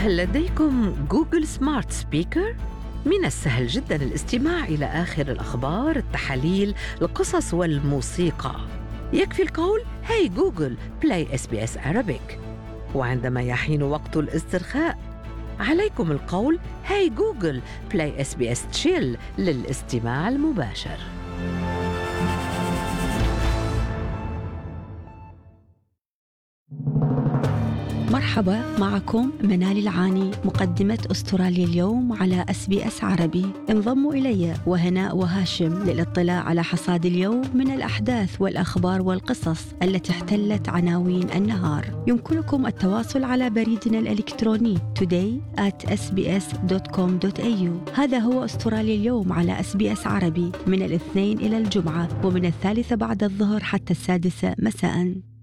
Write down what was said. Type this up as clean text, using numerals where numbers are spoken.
هل لديكم جوجل سمارت سبيكر؟ من السهل جدا الاستماع إلى آخر الأخبار، التحاليل، القصص والموسيقى. يكفي القول هاي جوجل بلاي SBS Arabic. وعندما يحين وقت الاسترخاء عليكم القول هاي جوجل بلاي SBS Chill للاستماع المباشر. مرحبا، معكم منال العاني مقدمة أستراليا اليوم على SBS عربي. انضموا إلي وهناء وهاشم للاطلاع على حصاد اليوم من الأحداث والأخبار والقصص التي احتلت عناوين النهار. يمكنكم التواصل على بريدنا الإلكتروني today@sbs.com.au. هذا هو أستراليا اليوم على SBS عربي من الاثنين إلى الجمعة، ومن 3 بعد الظهر حتى 6 مساء.